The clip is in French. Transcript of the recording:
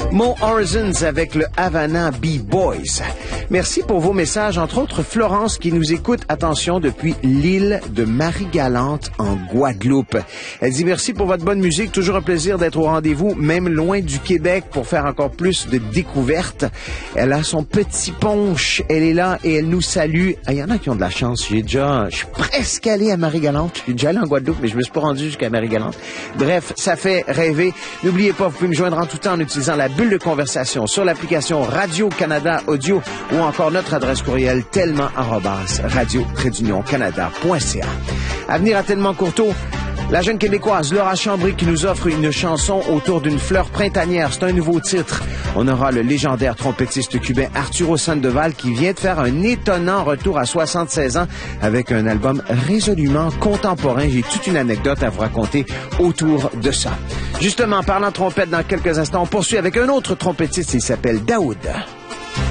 Mo Horizons avec le Havana B-Boys. Merci pour vos messages, entre autres Florence qui nous écoute, attention, depuis l'île de Marie-Galante en Guadeloupe. Elle dit merci pour votre bonne musique, toujours un plaisir d'être au rendez-vous, même loin du Québec pour faire encore plus de découvertes. Elle a son petit punch, elle est là et elle nous salue. Il y en a qui ont de la chance, je suis presque allé à Marie-Galante, je suis déjà allé en Guadeloupe, mais je me suis pas rendu jusqu'à Marie-Galante. Bref, ça fait rêver. N'oubliez pas, vous pouvez me joindre en tout temps en utilisant la bulle de conversation sur l'application Radio-Canada Audio ou encore notre adresse courriel tellement@radio-canada.ca. À venir à Tellement Courteau, la jeune Québécoise Laura Chambry qui nous offre une chanson autour d'une fleur printanière. C'est un nouveau titre. On aura le légendaire trompettiste cubain Arturo Sandoval qui vient de faire un étonnant retour à 76 ans avec un album résolument contemporain. J'ai toute une anecdote à vous raconter autour de ça. Justement, parlant trompette dans quelques instants, on poursuit avec un autre trompettiste. Il s'appelle Daoud.